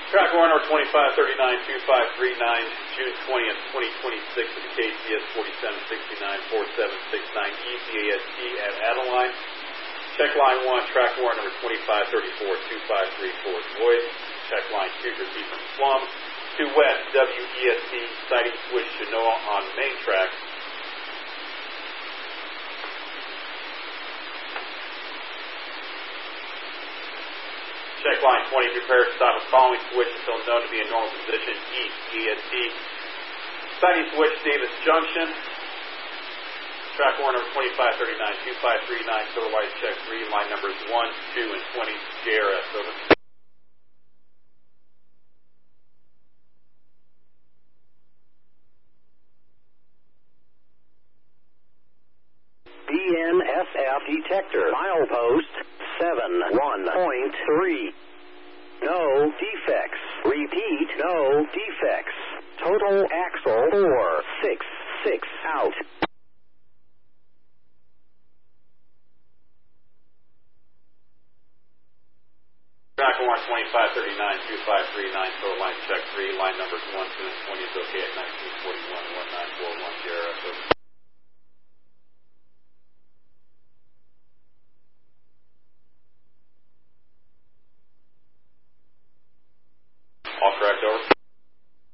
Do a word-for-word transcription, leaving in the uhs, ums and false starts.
Track one, or twenty-five thirty-nine two five three nine, June twentieth, twenty twenty-six at the K C S forty-seven sixty-nine forty-seven sixty-nine E C A S T at Adeline. Check line one, track one, number twenty-five thirty-four two five three four is void. Check line two, repeat from Plum. Two west, W E S T, sighting switch Genoa on main track. Check line twenty, prepare to stop a following switch until known to be in normal position, east, E S T. Sighting switch, Davis Junction. Track one, number twenty-five thirty-nine two five three nine, otherwise check three, line numbers one, two, and twenty, J R S, over. B N S F detector, milepost seven one point three. No defects. Repeat, no defects. Total axle four six six out. Track one, twenty-five thirty-nine two five three nine, total line check three, line numbers one, two, and twenty is okay at nineteen forty-one one nine four one, J R S, over.